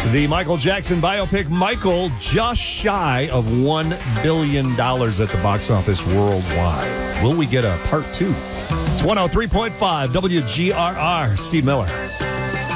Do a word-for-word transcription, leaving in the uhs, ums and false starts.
The Michael Jackson biopic, Michael, just shy of one billion dollars at the box office worldwide. Will we get a part two? It's one oh three point five W G R R. Steve Miller.